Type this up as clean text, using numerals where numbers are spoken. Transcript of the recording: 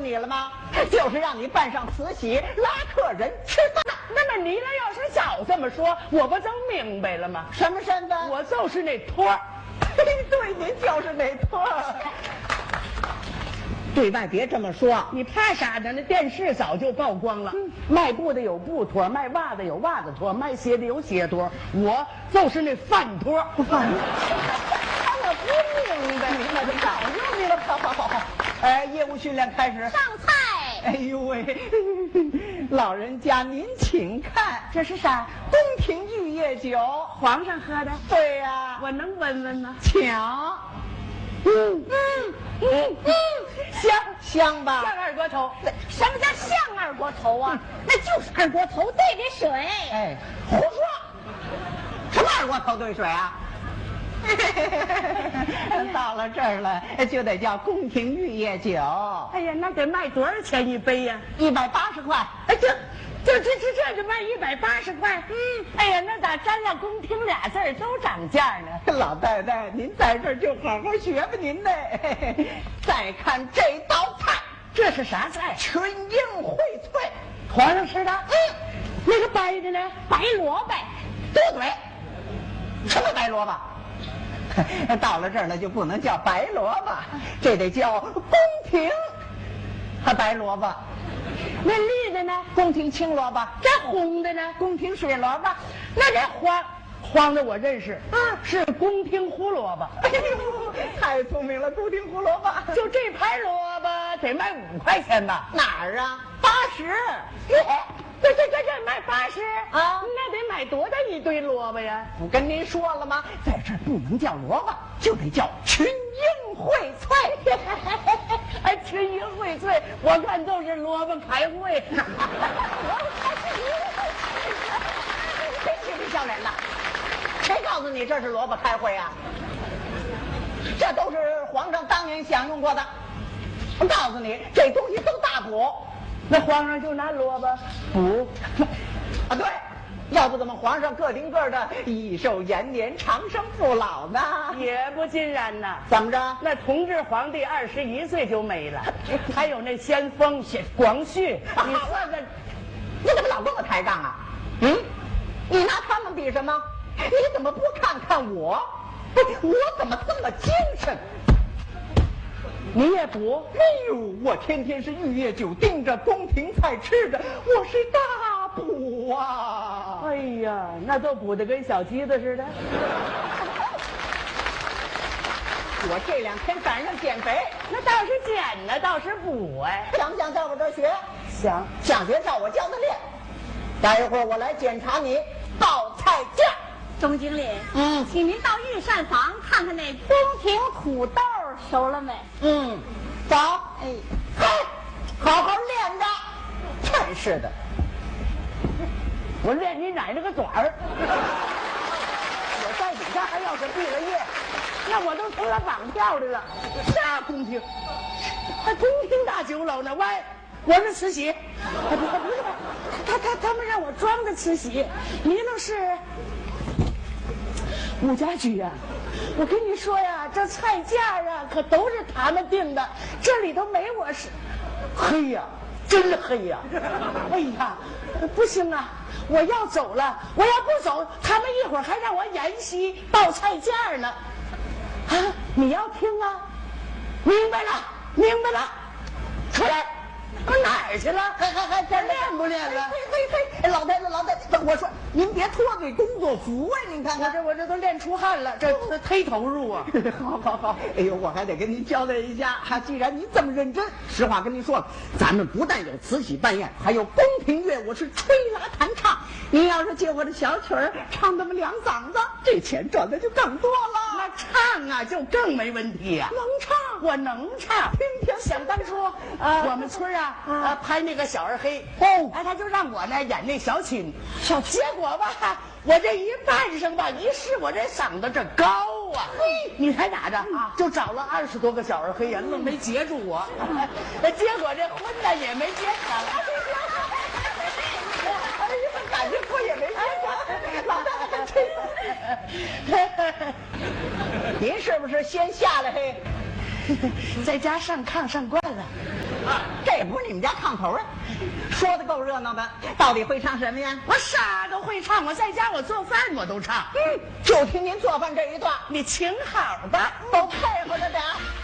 你了吗？就是让你办上慈禧，拉客人吃饭。 那么你俩要是早这么说，我不就明白了吗？ 什么身份？ 我就是那托儿。 对，您就是那托儿。对外别这么说， 你怕啥呢？那电视早就曝光了。卖布的有布托，卖袜子有袜子托，卖鞋的有鞋托，我就是那饭托。 饭托。我不明白，明白就早就明白。好。业务训练开始。 上菜。 哎呦喂，老人家您请看， 这是啥？ 宫廷玉液酒， 皇上喝的。 对呀， 我能闻闻吗？ 抢。香吧？ 像二锅头。 什么叫像二锅头啊？那就是二锅头兑的水。 哎，胡说！什么二锅头兑水啊？到了这儿了，就得叫宫廷玉液酒。 哎呀，那得卖多少钱一杯呀 ？180块。 哎，这就卖180块。哎呀，那咋沾了宫廷俩字都涨价呢？ 老太太，您在这儿就好好学吧您呢。再看这道菜， 这是啥菜？ 群英荟萃， 皇上吃的。那个白的呢？ 白萝卜。 多嘴，什么白萝卜？到了这儿了就不能叫白萝卜，这得叫宫廷白萝卜。 那绿的呢？ 宫廷青萝卜。 这红的呢？ 宫廷水萝卜。 那这黄的我认识，是宫廷胡萝卜。 哎呦，太聪明了，宫廷胡萝卜。 就这盘萝卜得卖5块钱吧？ 哪儿啊？80。 这卖80 啊？ 那得买多大一堆萝卜呀？ 不跟您说了吗？在这儿不能叫萝卜，就得叫群英荟萃。 哎，群英荟萃，我看都是萝卜开会。 谁嬉皮笑脸的？谁告诉你这是萝卜开会啊？这都是皇上当年享用过的。我告诉你，这东西都大补。 那皇上就拿萝卜补啊？对，要不怎么皇上个顶个的益寿延年、长生不老呢？ 也不尽然呐。 怎么着？ 那同治皇帝21岁就没了，还有那先锋广旭，你算算， 你怎么老跟我抬杠啊？你拿他们比什么？你怎么不看看我？我怎么这么精神？ 你也补？ 哎呦，我天天是玉液酒盯着，宫廷菜吃着，我是大补啊！ 哎呀，那都补得跟小鸡子似的。 我这2天赶上减肥， 那倒是减呢，倒是补哎。 想不想在我这儿学？ 想学照我教的练。待一会儿我来检查你报菜价。 钟经理，请您到御膳房看看那宫廷土豆熟了没？ 走。好好练着。真是的， 我练你奶奶个爪儿！我在底下还要是毕了业，那我都成了绑票的了。啥宫廷？还宫廷大酒楼呢？喂，我是慈禧。不是，他们让我装的慈禧，你那是武家驹呀。我跟你说呀，这菜价啊可都是他们定的，这里头没我是。黑呀，真黑呀！哎呀，不行啊，我要走了，我要不走，他们一会儿还让我演戏报菜价呢。啊，你要听啊？明白了，出来。哪儿去了？还练不练了？ 嘿，老太太，我说您别脱嘴工作服啊！您看看， 我这都练出汗了，这忒投入啊！ 好，哎呦，我还得跟您交代一下，既然您这么认真，实话跟您说了，咱们不但有慈禧办宴，还有宫廷乐舞是吹拉弹唱。您要是借我的小曲儿唱那么2嗓子，这钱赚的就更多了。 那唱啊，就更没问题呀。 能唱， 我能唱。想当初，我们村拍那个小二黑，他就让我呢演那小青，结果吧，我这一扮上吧，一试我这嗓子这高啊，你猜咋着？就找了20多个小二黑呀，愣没截住我，结果这婚呢也没结成。 哎呀，感情婚也没结成，老大这您是不是先下来嘿？ 在家上炕上惯了。 这不是你们家炕头啊？说的够热闹的，到底会唱什么呀？ 我啥都会唱，我在家我做饭我都唱。 就听您做饭这一段， 你请好吧， 都配合着点。